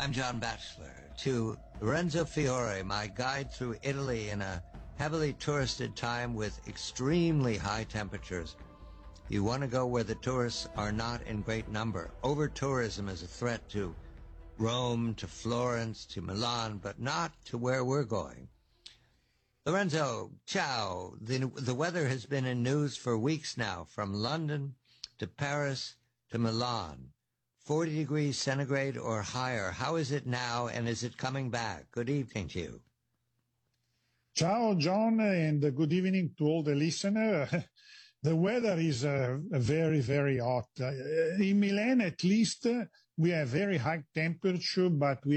I'm John Batchelor. To Lorenzo Fiore, my guide through Italy in a heavily touristed time with extremely high temperatures. You want to go where the tourists are not in great number. Over-tourism is a threat to Rome, to Florence, to Milan, but not to where we're going. Lorenzo, ciao. The weather has been in news for weeks now, from London to Paris to Milan. 40 degrees centigrade or higher. How is it now, and is it coming back? Good evening to you. Ciao, John, and good evening to all the listeners. The weather is very, very hot. In Milan, at least, we have very high temperature, but we